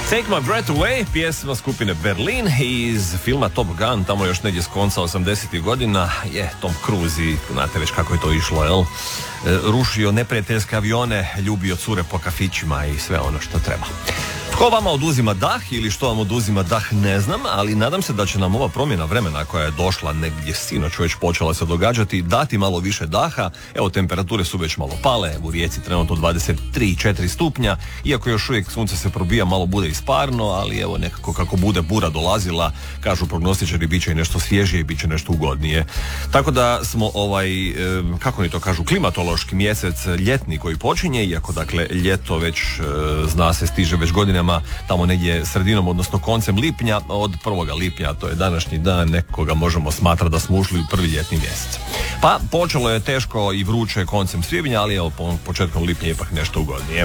Take My Breath Away, pjesma skupine Berlin iz filma Top Gun, tamo još negdje s konca 80-ih godina je Tom Cruise i znate već kako je to išlo, jel? Rušio neprijateljske avione, ljubio cure po kafićima i sve ono što treba. Tko vama oduzima dah ili što vam oduzima dah ne znam, ali nadam se da će nam ova promjena vremena koja je došla negdje sinoć već počela se događati dati malo više daha. Evo, temperature su već malo pale, u Rijeci trenutno 23-4 stupnja, iako još uvijek sunce se probija, malo bude isparno, ali evo nekako kako bude bura dolazila, kažu prognostičari, bit će i nešto svježije i bit će nešto ugodnije. Tako da smo kako oni to kažu, klimatološki mjesec ljetni koji počinje, iako dakle ljeto već zna se stiže već godinama tamo negdje sredinom, odnosno koncem lipnja. Od 1. lipnja, to je današnji dan, nekoga možemo smatrati da smo ušli u prvi ljetni mjesec. Pa počelo je teško i vruće koncem svibnja, ali evo početkom lipnja ipak nešto ugodnije.